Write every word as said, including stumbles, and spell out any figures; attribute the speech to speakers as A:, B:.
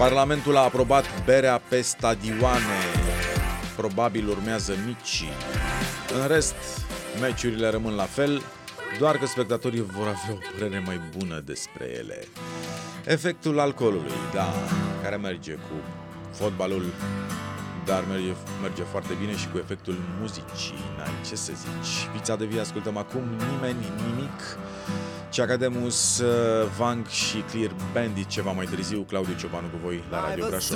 A: Parlamentul a aprobat berea pe stadioane. Probabil urmează micii. În rest, meciurile rămân la fel, doar că spectatorii vor avea o părere mai bună despre ele. Efectul alcoolului, da, care merge cu fotbalul, dar merge, merge foarte bine și cu efectul muzicii, n-ai ce să zici. Pizza de vie ascultăm acum, Nimeni Nimic, Ceacademus, Vang și Clear Bandit ceva mai târziu. Claudiu Ciobanu cu voi la Radio Brașov.